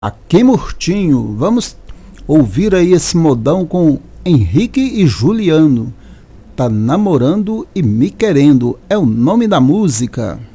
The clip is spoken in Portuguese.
Aqui, Murtinho, vamos ouvir aí esse modão com Henrique e Juliano. Tá namorando e me querendo, é o nome da música.